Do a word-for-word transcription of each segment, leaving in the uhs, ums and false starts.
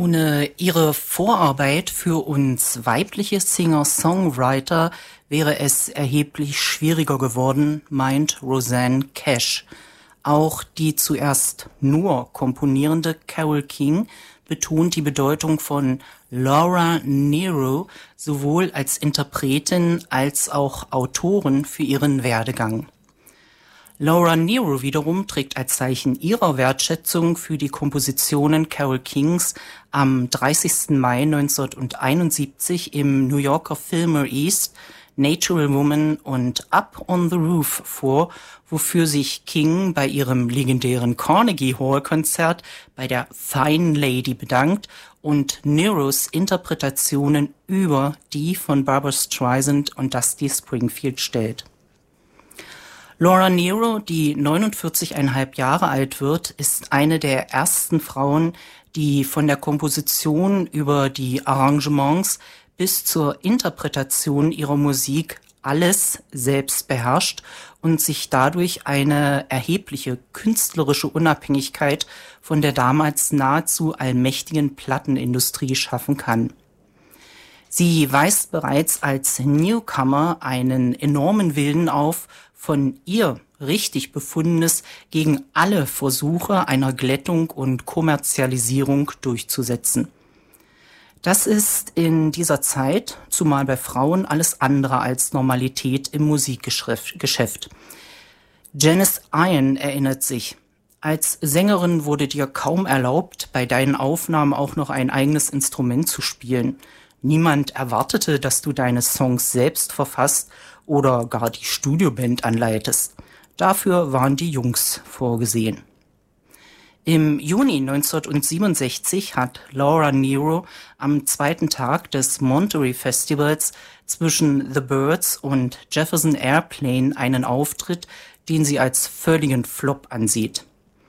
Ohne ihre Vorarbeit für uns weibliche Singer-Songwriter wäre es erheblich schwieriger geworden, meint Rosanne Cash. Auch die zuerst nur komponierende Carole King betont die Bedeutung von Laura Nyro sowohl als Interpretin als auch Autorin für ihren Werdegang. Laura Nyro wiederum trägt als Zeichen ihrer Wertschätzung für die Kompositionen Carole Kings am dreißigsten Mai neunzehnhunderteinundsiebzig im New Yorker Fillmore East Natural Woman und Up on the Roof vor, wofür sich King bei ihrem legendären Carnegie Hall Konzert bei der Fine Lady bedankt und Nyros Interpretationen über die von Barbra Streisand und Dusty Springfield stellt. Laura Nyro, die neunundvierzig Komma fünf Jahre alt wird, ist eine der ersten Frauen, die von der Komposition über die Arrangements bis zur Interpretation ihrer Musik alles selbst beherrscht und sich dadurch eine erhebliche künstlerische Unabhängigkeit von der damals nahezu allmächtigen Plattenindustrie schaffen kann. Sie weist bereits als Newcomer einen enormen Willen auf, von ihr richtig Befundenes gegen alle Versuche einer Glättung und Kommerzialisierung durchzusetzen. Das ist in dieser Zeit, zumal bei Frauen, alles andere als Normalität im Musikgeschäft. Janis Ian erinnert sich: Als Sängerin wurde dir kaum erlaubt, bei deinen Aufnahmen auch noch ein eigenes Instrument zu spielen. Niemand erwartete, dass du deine Songs selbst verfasst oder gar die Studioband anleitest. Dafür waren die Jungs vorgesehen. Im Juni neunzehnhundertsiebenundsechzig hat Laura Nyro am zweiten Tag des Monterey Festivals zwischen The Byrds und Jefferson Airplane einen Auftritt, den sie als völligen Flop ansieht.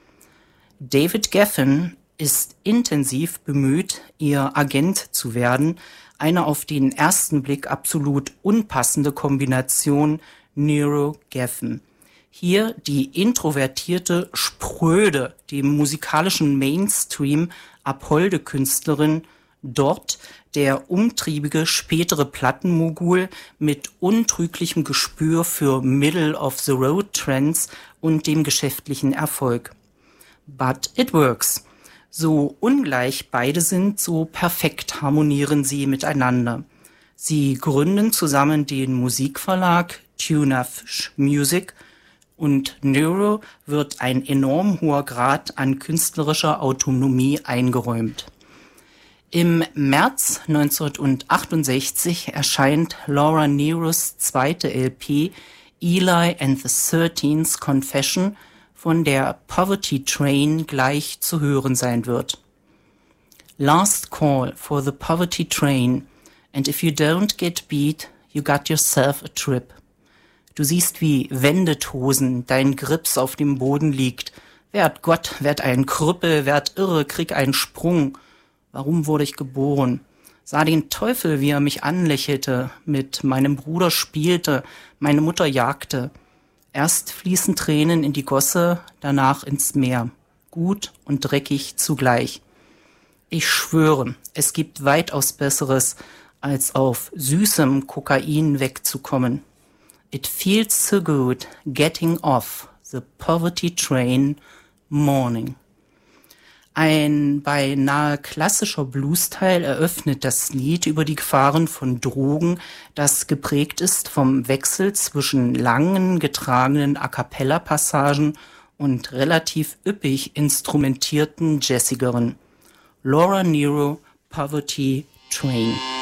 David Geffen ist intensiv bemüht, ihr Agent zu werden, eine auf den ersten Blick absolut unpassende Kombination Nyro-Geffen. Hier die introvertierte, spröde, dem musikalischen Mainstream abholde Künstlerin, dort der umtriebige spätere Plattenmogul mit untrüglichem Gespür für Middle-of-the-Road-Trends und dem geschäftlichen Erfolg. But it works. So ungleich beide sind, so perfekt harmonieren sie miteinander. Sie gründen zusammen den Musikverlag Tunafish Music und Nyro wird ein enorm hoher Grad an künstlerischer Autonomie eingeräumt. Im März neunzehnhundertachtundsechzig erscheint Laura Nyros zweite L P Eli and the Thirteenth Confession, von der Poverty Train gleich zu hören sein wird. Last call for the Poverty Train, and if you don't get beat, you got yourself a trip. Du siehst, wie Wendetosen dein Grips auf dem Boden liegt. Werd Gott, werd ein Krüppel, werd irre, krieg einen Sprung. Warum wurde ich geboren? Sah den Teufel, wie er mich anlächelte, mit meinem Bruder spielte, meine Mutter jagte. Erst fließen Tränen in die Gosse, danach ins Meer. Gut und dreckig zugleich. Ich schwöre, es gibt weitaus Besseres, als auf süßem Kokain wegzukommen. It feels so good getting off the poverty train morning. Ein beinahe klassischer Bluesteil eröffnet das Lied über die Gefahren von Drogen, das geprägt ist vom Wechsel zwischen langen, getragenen A-Cappella-Passagen und relativ üppig instrumentierten Jazzigeren. Laura Nyro, Poverty Train.